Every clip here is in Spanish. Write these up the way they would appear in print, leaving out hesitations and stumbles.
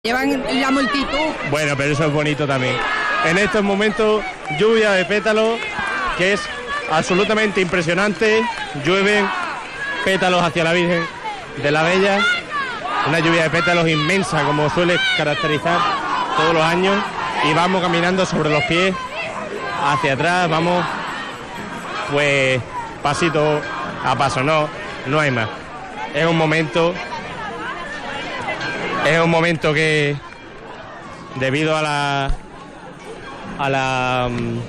Llevan la multitud. Bueno, pero eso es bonito también. En estos momentos, lluvia de pétalos, que es absolutamente impresionante. Llueven pétalos hacia la Virgen de la Bella. Una lluvia de pétalos inmensa, como suele caracterizar todos los años. Y vamos caminando sobre los pies, hacia atrás, vamos, pues, pasito a paso, no hay más. Es un momento que, debido a la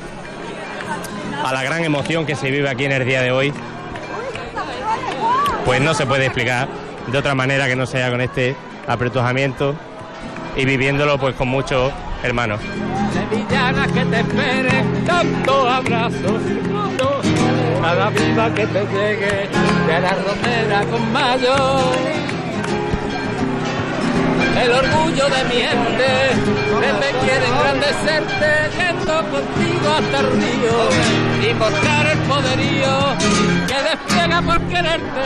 gran emoción que se vive aquí en el día de hoy, pues no se puede explicar de otra manera que no sea con este apretujamiento y viviéndolo pues con muchos hermanos. Sevillana, que te espere tantos abrazos, cada viva que te llegue de la romera con mayo. El orgullo de mi gente, me quiere engrandecerte, yendo contigo hasta el río y mostrar el poderío que despliega por quererte.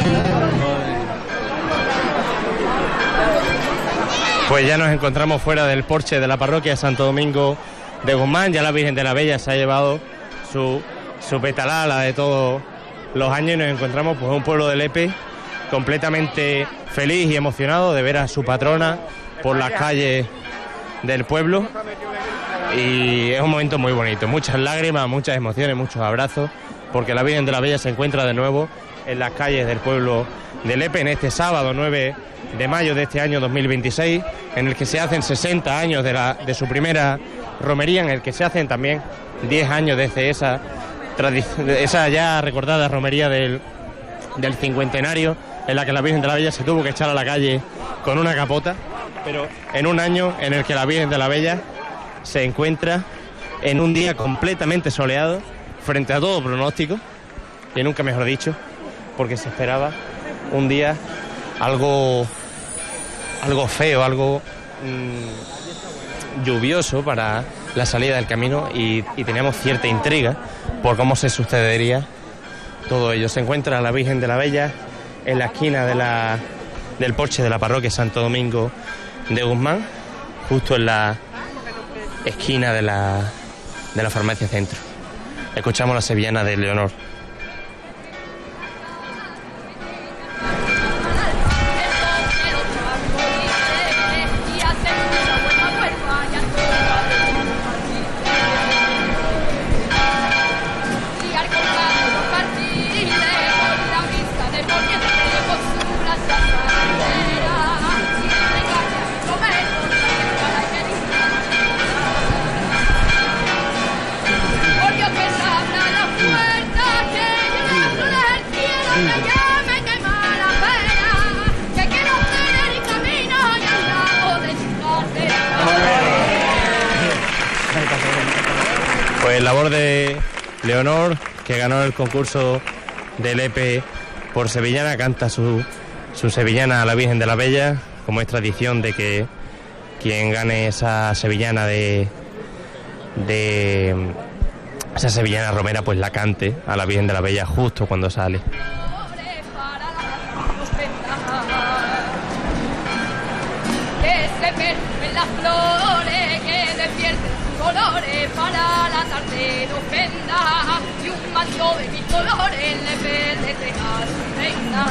Pues ya nos encontramos fuera del porche de la parroquia de Santo Domingo de Guzmán. Ya la Virgen de la Bella se ha llevado su petalá, la de todos los años, y nos encontramos pues un pueblo de Lepe completamente feliz y emocionado de ver a su patrona por las calles del pueblo, y es un momento muy bonito, muchas lágrimas, muchas emociones, muchos abrazos, porque la Virgen de la Bella se encuentra de nuevo en las calles del pueblo de Lepe en este sábado 9 de mayo de este año 2026, en el que se hacen 60 años de su primera romería, en el que se hacen también 10 años desde esa ya recordada romería del cincuentenario, en la que la Virgen de la Bella se tuvo que echar a la calle con una capota, pero en un año en el que la Virgen de la Bella se encuentra en un día completamente soleado, frente a todo pronóstico, y nunca mejor dicho, porque se esperaba un día algo feo, algo lluvioso para la salida del camino, y teníamos cierta intriga por cómo se sucedería todo ello. Se encuentra la Virgen de la Bella en la esquina del porche de la parroquia Santo Domingo de Guzmán, justo en la esquina de la farmacia Centro. Escuchamos la sevillana de Leonor. Pues labor de Leonor, que ganó el concurso de Lepe por sevillana, canta su sevillana a la Virgen de la Bella, como es tradición de que quien gane esa sevillana de esa sevillana romera pues la cante a la Virgen de la Bella justo cuando sale. Colores para la tarde no ofenda, y un manto de mis colores le pertenece a su reina.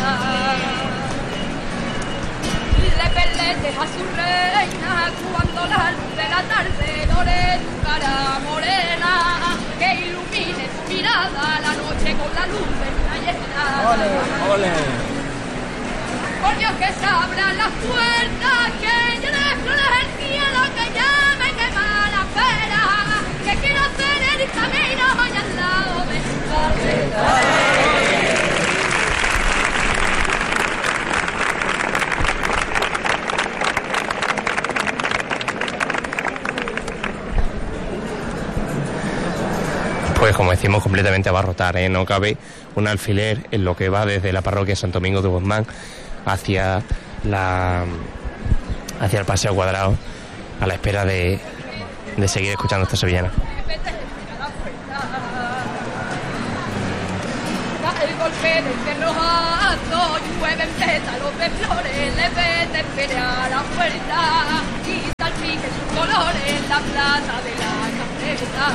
Le pertenece a su reina cuando la luz de la tarde dore tu cara morena, que ilumine tu mirada la noche con la luz de luna llena. ¡Ole, ole! Por Dios que se abran las puertas, que llene flores el cielo, que ya me quema la pera, que quiero hacer el camino allá al lado de su carreta. Pues como decimos, completamente abarrotar, ¿eh? No cabe un alfiler en lo que va desde la parroquia Santo Domingo de Guzmán hacia el Paseo Cuadrado, a la espera de seguir escuchando esta sevillana. El café descerrojado, llueven pétalos de flores, le vete esperar a la puerta y salpique sus colores la plata de la carreta.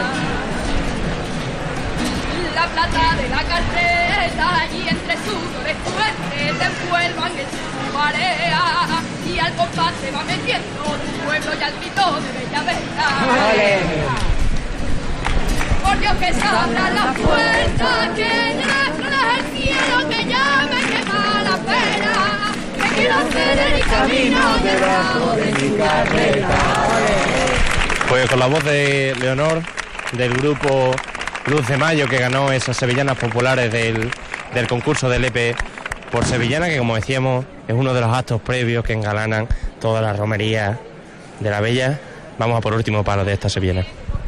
La plata de la carreta y entre sudores fuertes te envuelvan en su marea y al compás se va metiendo tu pueblo y al grito de Bella Venta. Por Dios que se abra la puerta, que llene flores el cielo, que ya me quema la pena, que quiero hacer el camino debajo de mi carreta. Pues con la voz de Leonor, del grupo Luz de Mayo, que ganó esas sevillanas populares del concurso del Lepe por Sevillana, que como decíamos es uno de los actos previos que engalanan toda la romería de la Bella. Vamos a por último palo de esta sevillana.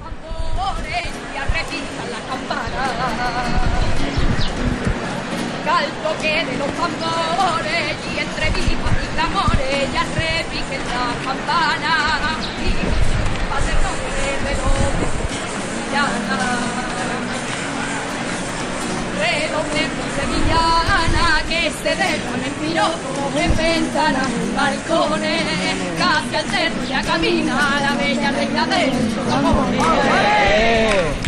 Al toque de los tambores y entre vipas y clamores ya repiquen las campanas y pase el nombre de los sevillanas. Redoble sevillana que se derramen piropos en ventanas y balcones, casi al cerro ya camina la bella reina de los amores.